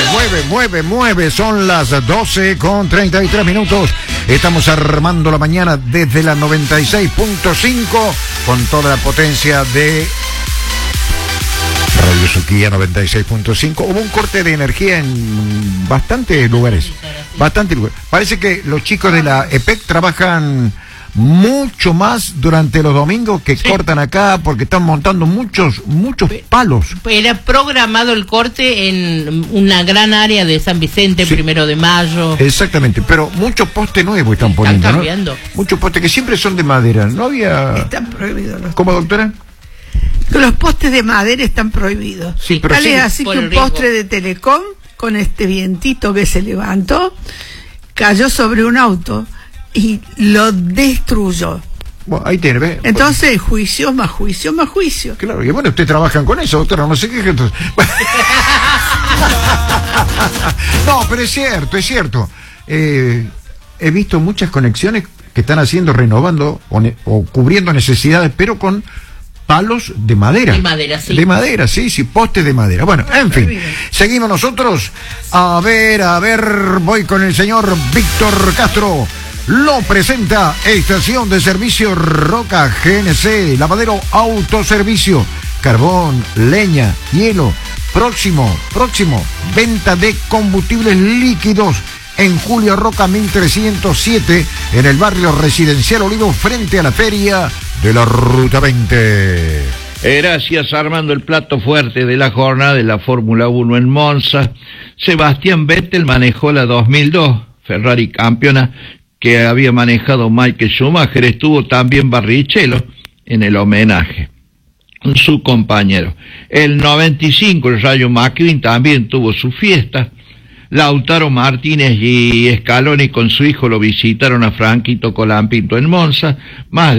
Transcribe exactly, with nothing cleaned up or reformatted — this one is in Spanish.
mueve, mueve, mueve. Son las doce con treinta y tres minutos. Estamos armando la mañana desde la noventa y seis punto cinco con toda la potencia de Radio Suquía noventa y seis punto cinco. Hubo un corte de energía en bastantes lugares. Bastantes lugares. Parece que los chicos de la E P E C trabajan mucho más durante los domingos que sí. Cortan acá porque están montando muchos muchos palos. Era programado el corte en una gran área de San Vicente, sí. Primero de Mayo. Exactamente, pero muchos postes nuevos están, están poniendo, cambiando. ¿No? Muchos postes que siempre son de madera. No había... Están prohibidos los ¿Cómo, doctora? Los postes de madera están prohibidos. Sí, pero Tal sí, es así que un postre de Telecom, con este vientito que se levantó, cayó sobre un auto y lo destruyó. Bueno, ahí tiene, ¿ve? Entonces, juicio más juicio más juicio. Claro, y bueno, ustedes trabajan con eso, doctora, no sé qué. Entonces... No, pero es cierto, es cierto. Eh, he visto muchas conexiones que están haciendo, renovando o, ne o cubriendo necesidades, pero con palos de madera. De madera, sí. De madera, sí, sí, postes de madera. Bueno, en fin, seguimos nosotros. A ver, a ver, voy con el señor Víctor Castro. Lo presenta Estación de Servicio Roca G N C, lavadero autoservicio, carbón, leña, hielo. Próximo, próximo, venta de combustibles líquidos en Julio Roca mil trescientos siete, en el barrio residencial Olivo, frente a la feria de la Ruta veinte. Gracias, Armando. El plato fuerte de la jornada de la Fórmula uno en Monza. Sebastián Vettel manejó la dos mil dos, Ferrari campeona, que había manejado Michael Schumacher. Estuvo también Barrichello en el homenaje, su compañero. El noventa y cinco, el Rayo McQueen también tuvo su fiesta. Lautaro Martínez y Scaloni con su hijo lo visitaron a Franquito Colapinto en Monza. Más